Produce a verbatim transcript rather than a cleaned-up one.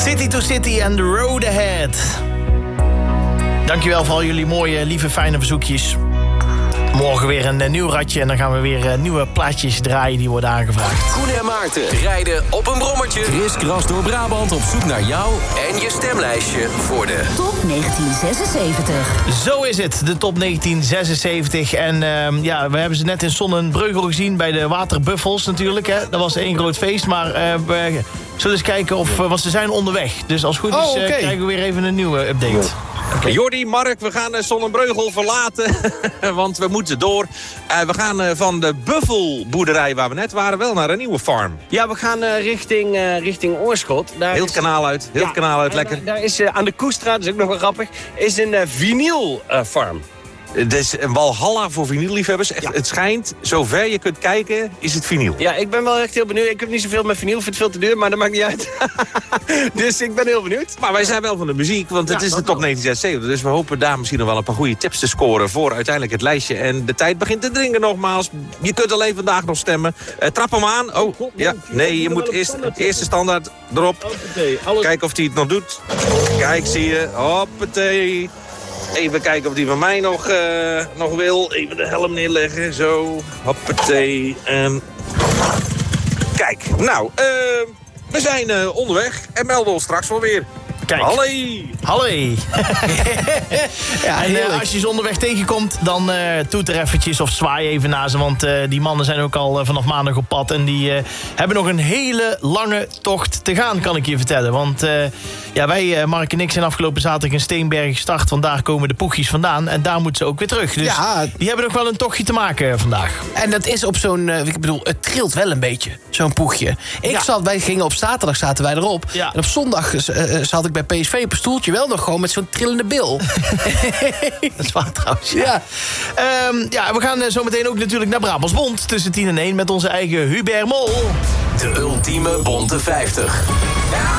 City to City and the Road Ahead. Dankjewel voor al jullie mooie, lieve, fijne verzoekjes. Morgen weer een uh, nieuw radje en dan gaan we weer uh, nieuwe plaatjes draaien die worden aangevraagd. Koen en Maarten rijden op een brommertje. Kriskras door Brabant op zoek naar jou en je stemlijstje voor de Top negentien zesenzeventig. Zo is het, de top negentien zesenzeventig. En uh, ja, we hebben ze net in Sonnenbreugel gezien bij de Waterbuffels natuurlijk. Hè. Dat was één groot feest, maar uh, we zullen eens kijken of... Uh, want ze zijn onderweg. Dus als het goed is oh, okay. uh, krijgen we weer even een nieuwe update. Okay. Jordi, Mark, we gaan Sonnenbreugel verlaten, want we moeten door. Uh, we gaan uh, van de buffelboerderij waar we net waren wel naar een nieuwe farm. Ja, we gaan uh, richting, uh, richting Oorschot. Daar heel is... het kanaal uit, heel ja, het kanaal uit, lekker. Daar, daar is uh, aan de Koestraat, dat is ook nog wel grappig, is een uh, vinyl uh, farm. Het is een walhalla voor vinylliefhebbers. Echt, ja. Het schijnt, zover je kunt kijken, is het vinyl. Ja, ik ben wel echt heel benieuwd. Ik heb niet zoveel met vinyl, vind het veel te duur, maar dat maakt niet uit. Dus ik ben heel benieuwd. Maar wij zijn wel van de muziek, want het ja, is de top negentien zesenzeventig. Dus we hopen daar misschien nog wel een paar goede tips te scoren voor uiteindelijk het lijstje. En de tijd begint te dringen nogmaals. Je kunt alleen vandaag nog stemmen. Uh, trap hem aan. Oh, ja. Nee, je moet eerst de eerste standaard erop. Kijken of hij het nog doet. Kijk, zie je. Hoppatee. Even kijken of die van mij nog, uh, nog wil. Even de helm neerleggen. Zo. Hoppatee. En... Kijk. Nou, uh, we zijn uh, onderweg. En melden ons straks wel weer. Kijk. Hallee. Hallee. Ja, en uh, als je ze onderweg tegenkomt, dan uh, toet er eventjes of zwaai even naar ze. Want uh, die mannen zijn ook al uh, vanaf maandag op pad. En die uh, hebben nog een hele lange tocht te gaan, kan ik je vertellen. Want uh, ja, wij, uh, Mark en ik, zijn afgelopen zaterdag in Steenbergen gestart. Want daar komen de poegjes vandaan. En daar moeten ze ook weer terug. Dus ja, die hebben nog wel een tochtje te maken vandaag. En dat is op zo'n... Uh, ik bedoel, het trilt wel een beetje, zo'n poegje. Ik ja. zat, wij gingen op zaterdag, zaten wij erop. Ja. En op zondag uh, zat ik bij P S V op een stoeltje wel nog gewoon met zo'n trillende bil. Dat is waar trouwens. Ja, ja. Um, ja we gaan uh, zo meteen ook natuurlijk naar Brabantsbond tussen tien en één met onze eigen Hubert Mol. De ultieme bonte vijftig.